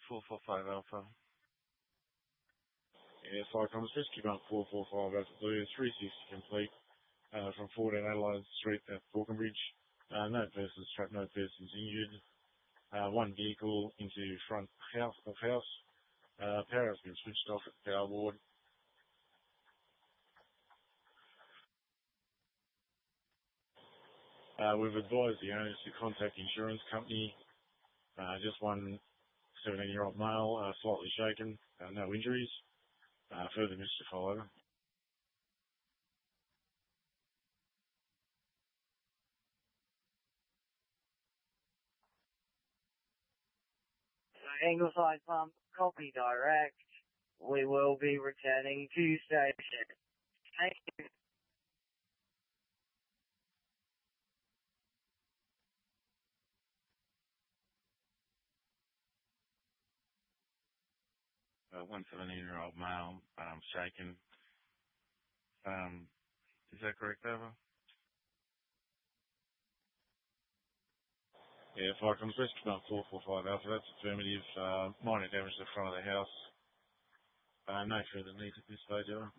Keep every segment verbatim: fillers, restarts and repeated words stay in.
four four five Alpha. Yeah, fire comms, rescue one four four five Alpha Blue, three sixty complete, uh, from fourteen Adelaide Street at Falconbridge. Uh, no persons trapped, no persons injured. Uh, one vehicle into front house of house. Uh, power has been switched off at the power ward. Uh, we've advised the owners to contact the insurance company. Uh, just one seventeen-year-old male, uh, slightly shaken, uh, no injuries. Uh, further mischief, however. Ingleside Pump, copy direct. We will be returning to station. Thank you. Uh, one seventeen-year-old male, um, shaken. Um, is that correct, over? Yeah, fire comms, rescue one four four five Alpha, that's affirmative. Uh, minor damage to the front of the house. Uh, no further needs at this stage, over.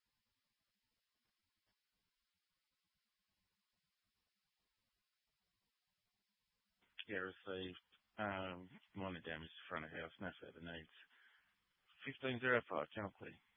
Yeah, received. Um, minor damage to front of house, no further needs. fifteen oh five, channel please.